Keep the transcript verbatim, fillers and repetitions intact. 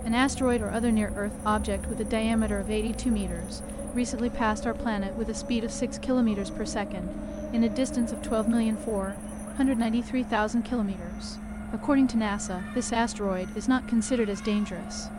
An asteroid or other near-Earth object with a diameter of eighty-two meters recently passed our planet with a speed of six kilometers per second in a distance of twelve million four hundred ninety-three thousand kilometers. According to NASA, this asteroid is not considered as dangerous.